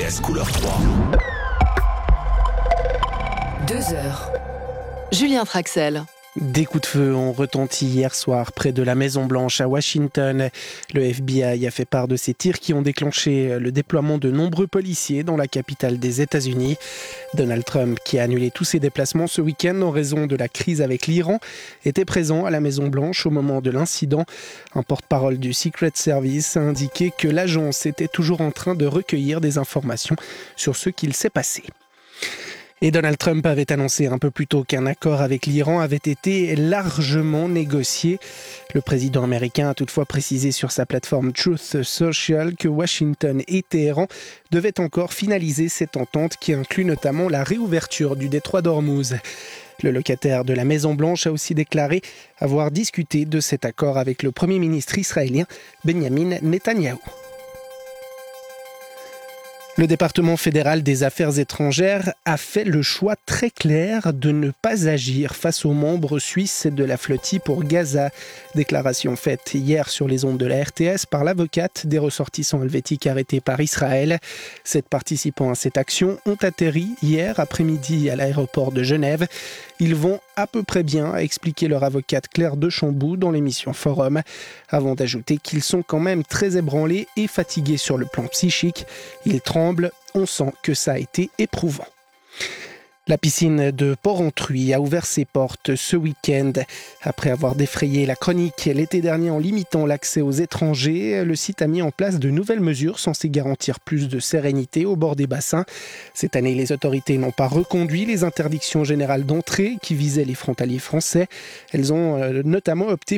RTS couleur 3. 2 heures. Julien Traxel. Des coups de feu ont retenti hier soir près de la Maison-Blanche à Washington. Le FBI a fait part de ces tirs qui ont déclenché le déploiement de nombreux policiers dans la capitale des États-Unis. Donald Trump, qui a annulé tous ses déplacements ce week-end en raison de la crise avec l'Iran, était présent à la Maison-Blanche au moment de l'incident. Un porte-parole du Secret Service a indiqué que l'agence était toujours en train de recueillir des informations sur ce qu'il s'est passé. Et Donald Trump avait annoncé un peu plus tôt qu'un accord avec l'Iran avait été largement négocié. Le président américain a toutefois précisé sur sa plateforme Truth Social que Washington et Téhéran devaient encore finaliser cette entente qui inclut notamment la réouverture du détroit d'Ormuz. Le locataire de la Maison-Blanche a aussi déclaré avoir discuté de cet accord avec le Premier ministre israélien Benjamin Netanyahou. Le département fédéral des affaires étrangères a fait le choix très clair de ne pas agir face aux membres suisses de la flottille pour Gaza. Déclaration faite hier sur les ondes de la RTS par l'avocate des ressortissants helvétiques arrêtés par Israël. 7 participants à cette action ont atterri hier après-midi à l'aéroport de Genève. Ils vont à peu près bien, a expliqué leur avocate Claire Dechamboux dans l'émission Forum, avant d'ajouter qu'ils sont quand même très ébranlés et fatigués sur le plan psychique. Ils tremblent, on sent que ça a été éprouvant. La piscine de Porrentruy a ouvert ses portes ce week-end. Après avoir défrayé la chronique l'été dernier en limitant l'accès aux étrangers, le site a mis en place de nouvelles mesures censées garantir plus de sérénité au bord des bassins. Cette année, les autorités n'ont pas reconduit les interdictions générales d'entrée qui visaient les frontaliers français. Elles ont notamment opté